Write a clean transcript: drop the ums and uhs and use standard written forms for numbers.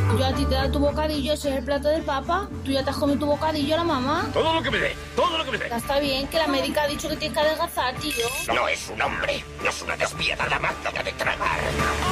Yo a ti te da tu bocadillo, ese es el plato del papa. Tú ya te has comido tu bocadillo a la mamá. Todo lo que me dé, todo lo que me dé. Ya está bien, que la médica ha dicho que tienes que adelgazar, tío. No es un hombre, no es una despiadada máquina de tragar.